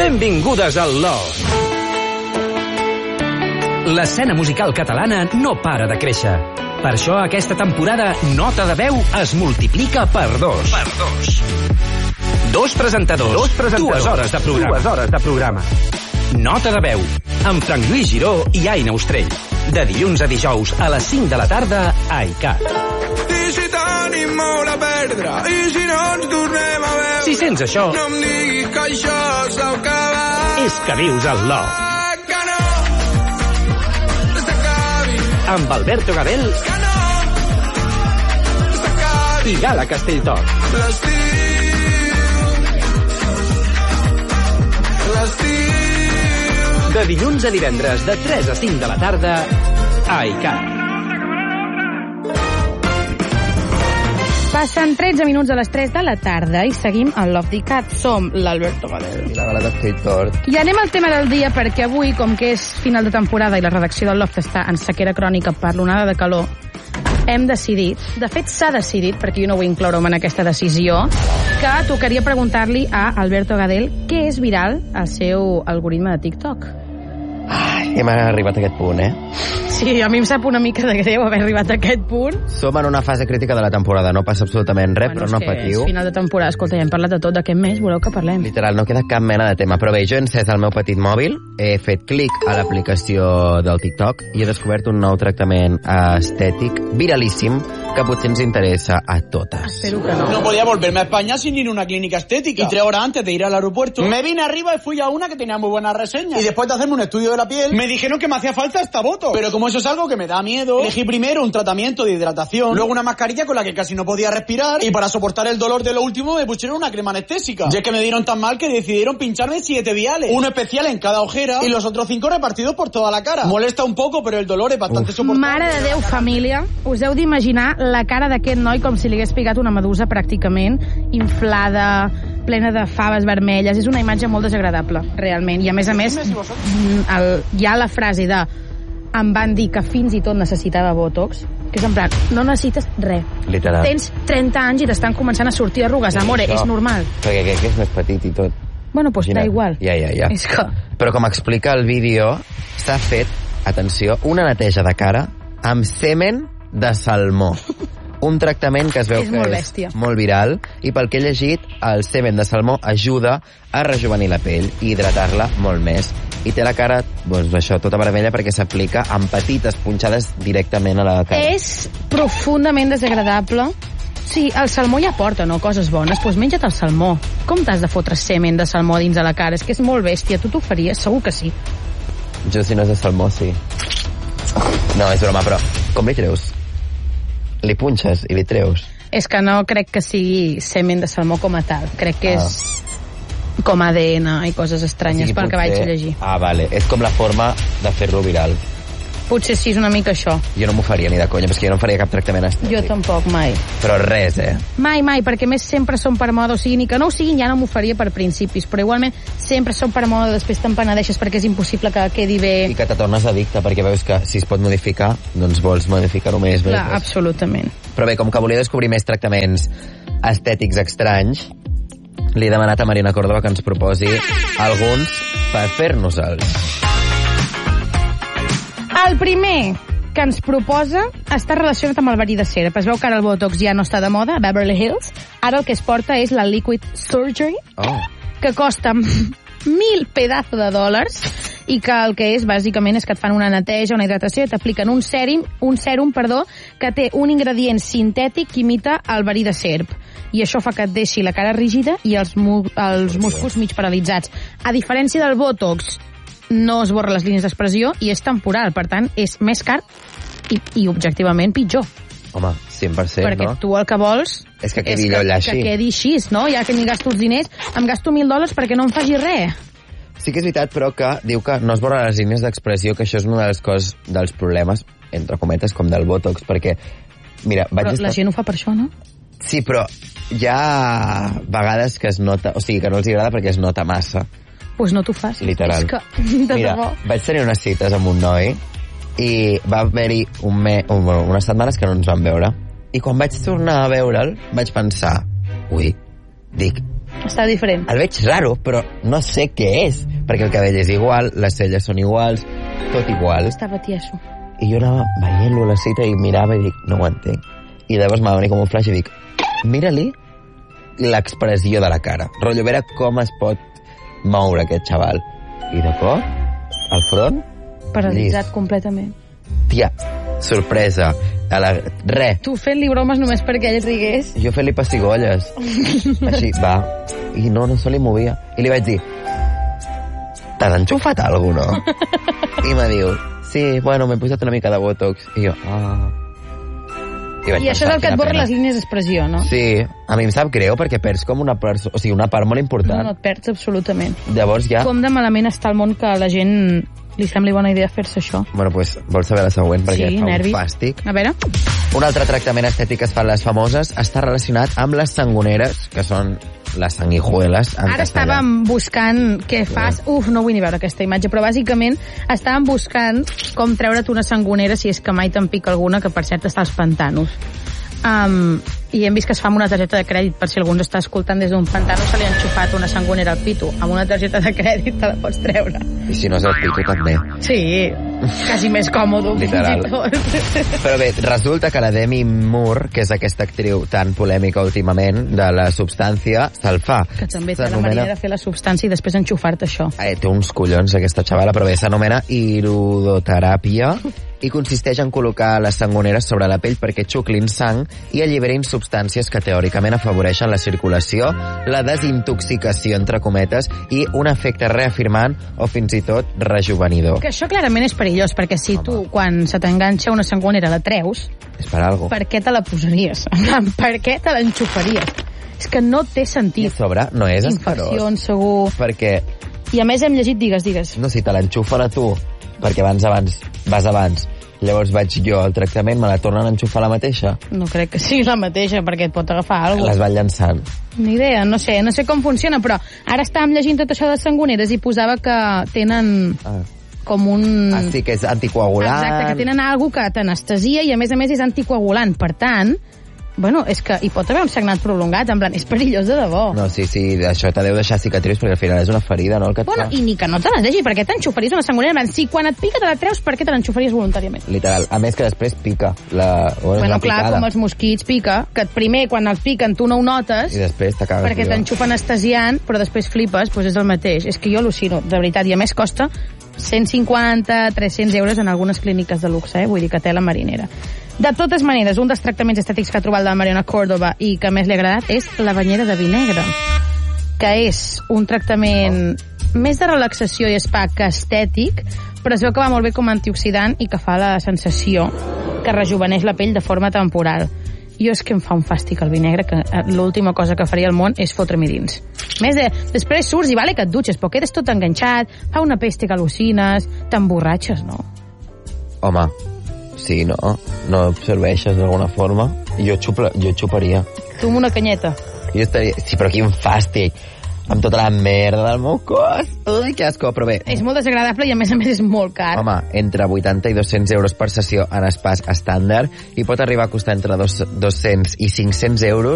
Benvingudes al Loft. L'escena musical catalana no para de créixer. Per això aquesta temporada Nota de Veu es multiplica per 2. Dos presentadors, 2 hores de programa. Nota de Veu, amb Frank Lluís Giró i Aina Ostrell. De dilluns a dijous a les 5 de la tarda a ICAT. I si tenim molt a perdre, i si no ens tornem a veure... Si sents això... No em diguis que això s'ha acabat. És que vius al Loft. Que no s'acabi. Amb Alberto Gadel Que no s'acabi. i Gala Castelltot. L'estiu. De dilluns a divendres, de 3 a 5 de la tarda, a ICAT. Passen 13 minuts a les 3 de la tarda i seguim al Loft d'ICAT. Som l'Alberto Gadel i la Gala Castelltot. I anem al tema del dia perquè avui, com que és final de temporada i la redacció del Loft està en sequera crònica per l'onada de calor, hem decidit, de fet s'ha decidit, perquè jo no vull incloure'm en aquesta decisió, que tocaria preguntar-li a Alberto Gadel què és viral al seu algoritme de TikTok. Ai, hem arribat a aquest punt, Sí, a mi em sap una mica de greu haver arribat a aquest punt. Som en una fase crítica de la temporada, no passa absolutament res, però no patiu. És final de temporada, escolta, ja hem parlat de tot, de què més voleu que parlem? Literal, no queda cap mena de tema. Però bé, jo he encès el meu petit mòbil, he fet clic a l'aplicació del TikTok i he descobert un nou tractament estètic viralíssim que potser ens interessa a totes. Espero que no. No podía volverme a España sin ir a una clínica estética. Y 3 horas antes de ir al aeropuerto, me vine arriba y fui a una que tenía muy buenas reseñas. Y después de hacerme un estudio de la piel, me dijeron que me hacía falta esta botox. Pero como eso es algo que me da miedo, elegí primero un tratamiento de hidratación, luego una mascarilla con la que casi no podía respirar, y para soportar el dolor de lo último me pusieron una crema anestésica. Y es que me dieron tan mal que decidieron pincharme 7 viales, uno especial en cada ojera y los otros 5 repartidos por toda la cara. Molesta un poco, pero el dolor es bastante soportable. Mare de Déu, família, us heu d'imaginar la cara d'aquest noi com si li hagués picat una medusa pràcticament, inflada, plena de faves vermelles. És una imatge molt desagradable, realment. I a més, hi ha la frase de em van dir que fins i tot necessitava Botox, que és en plan, no necessites res. Literal. Tens 30 anys i t'estan començant a sortir arrugues. Amore, és normal. Perquè aquest és més petit i tot. Bueno, doncs da igual. Ja. És que... Però com explica el vídeo, s'ha fet, atenció, una neteja de cara amb semen de salmó. Un tractament que es veu que és molt viral i pel que he llegit, el semen de salmó ajuda a rejuvenir la pell i hidratar-la molt més. I té la cara, doncs això, tota vermella perquè s'aplica amb petites punxades directament a la cara. És profundament desagradable. Sí, el salmó ja porta, no?, coses bones. Doncs menja't el salmó. Com t'has de fotre semen de salmó dins de la cara? És que és molt bèstia. Tu t'ho faries? Segur que sí. Jo, si no és de salmó, sí. No, és broma, però com li treus? Li punxes i li treus? És que no crec que sigui semen de salmó com a tal. Crec que és com ADN i coses estranyes, pel que vaig llegir. Ah, vale. És com la forma de fer-lo viral. Potser sí, és una mica això. Jo no m'ho faria ni de conya, perquè jo no faria cap tractament estètic. Jo tampoc, mai. Però res, Mai, perquè més sempre són per moda, o sigui, ni que no ho siguin ja no m'ho faria per principis, però igualment sempre són per moda, després te'n penedeixes perquè és impossible que quedi bé. I que te tornes addicte, perquè veus que si es pot modificar, doncs vols modificar-ho més. Clar, absolutament. Però bé, com que volia descobrir més tractaments estètics estranys, li he demanat a Marina Córdoba que ens proposi alguns per fer-nos-els. El primer que ens proposa està relacionat amb el verí de serp. Es veu que ara el Botox ja no està de moda a Beverly Hills. Ara el que es porta és la Liquid Surgery, que costa 1.000 pedazos de dòlars i que el que és, bàsicament, és que et fan una neteja, una hidratació i t'apliquen un sèrum, que té un ingredient sintètic que imita el verí de serp. I això fa que et deixi la cara rígida i els músculs mig paralitzats. A diferència del Botox, no esborra les línies d'expressió i és temporal, per tant, és més car i objectivament pitjor. Home, 100%, perquè tu el que vols és que quedi allò així. Que quedi així, no? Ja que m'hi gasto els diners, em gasto $1.000 perquè no em faci res. Sí que és veritat, però que diu que no esborra les línies d'expressió, que això és una de les coses, dels problemes, entre cometes, com del Botox, perquè, mira... Però la gent ho fa per això, no? Sí, però hi ha vegades que es nota, o sigui, que no els agrada perquè es nota massa. Pues no t'ho fas. Literal. És que, mira, vaig tenir unes cites amb un noi i va haver-hi unes setmanes que no ens vam veure. I quan vaig tornar a veure'l, vaig pensar, dic, Està diferent. El veig raro, però no sé què és, perquè el cabell és igual, les celles són iguals, tot igual. Estava tieso. I jo anava veient-lo a la cita i mirava i dic, no ho entenc. I llavors m'ha venit com un flash i dic, mira-li l'expressió de la cara. Rotllo, a veure com es pot moure aquest xaval. I de cop, al front, paralitzat completament. Tia, sorpresa. Tu fent-li bromes només perquè ell rigués? Jo fent-li pessigolles. Així, va. I no se li movia. I li vaig dir, t'has enxufat alguna cosa, no? I me diu, sí, bueno, m'he posat una mica de botox. I jo, I això és el que et borra les línies d'expressió, no? Sí, a mi em sap greu perquè perds com una part, o sigui, una part molt important. No et perds absolutament. Llavors ja... Com de malament està el món que a la gent li sembli bona idea fer-se això. Bueno, doncs vols saber la següent? Perquè sí, fa nervis. Un fàstic. A veure. Un altre tractament estètic que es fan les famoses està relacionat amb les sangoneres, que són les sanguijueles en Ara castellà. estàvem buscant què fas... no vull ni veure aquesta imatge, però bàsicament estàvem buscant com treure't una sangonera si és que mai te'n pica alguna, que per cert està als pantanos. I hem vist que es fa amb una targeta de crèdit, per si algú ens està escoltant des d'un pantano, se li ha enxufat una sangonera al pito. Amb una targeta de crèdit te la pots treure. I si no és el pito, també. Sí, quasi més còmode. Literal. Però bé, resulta que la Demi Moore, que és aquesta actriu tan polèmica últimament de la substància, se'l fa. Que també té la manera de fer la substància i després enxufar-te això. Té uns collons aquesta xavala, però bé, s'anomena iridoteràpia i consisteix en col·locar les sangoneres sobre la pell perquè xuclin sang i alliberin substàncies que teòricament afavoreixen la circulació, la desintoxicació, entre cometes, i un efecte reafirmant o fins i tot rejuvenidor. Que això clarament és perillós, perquè si tu, quan se t'enganxa una sangonera, la treus, és per algo. Per què te la posaries? Per què te l'enxufaries? És que no té sentit. I a sobre no és escarós. Infeccions, segur. Perquè... I a més hem llegit, digues. No, si te l'enxufen a tu, perquè vas abans, llavors vaig jo al tractament, me la tornen a enxufar la mateixa? No crec que sigui la mateixa, perquè et pot agafar alguna cosa. Les van llançant. Ni idea, no sé com funciona, però ara estàvem llegint tot això de sangoneres i posava que tenen... com un... sí, que és anticoagulant. Exacte, que tenen alguna que t'anestesia i a més és anticoagulant. Per tant, bueno, és que hi pot haver un sagnat prolongat, en plan, és perillós de debò. No, sí, això te deu deixar cicatrius perquè al final és una ferida, no? El que et fa. I ni que no te les deixi, perquè t'enxufaries una sangonera? En plan, si quan et pica te la treus, per què te l'enxufaries voluntàriament? Literal, a més que després pica. Bueno, clar, com els mosquits pica, que primer quan els piquen tu no ho notes, i després t'acabes perquè t'enxufa anestesiant, però després flipes, doncs és el mateix. És que jo al·lucino, de veritat, i a més costa 150, 300 euros en algunes clíniques de luxe, vull dir que tela marinera. De totes maneres, un dels tractaments estètics que ha trobat la Mariona Córdoba i que més li ha agradat és la banyera de vi negre, que és un tractament més de relaxació i spa que estètic, però es veu que va molt bé com a antioxidant i que fa la sensació que rejuveneix la pell de forma temporal. Jo és que em fa un fàstic el vi negre, que l'última cosa que faria al món és fotre-m'hi dins. Després surts i vale que et dutxes, però quedes tot enganxat, fa una peste que al·lucines, t'emborratxes, no? Home, sí, no serveixes d'alguna forma. Jo xuparia. Tu amb una canyeta. Sí, però quin fàstic. Amb tota la merda del meu cos. Ui, que asco, però bé. És molt desagradable i a més és molt car. Home, entre 80 i 200 euros per sessió en espais estàndard i pot arribar a costar entre 200 i 500 euros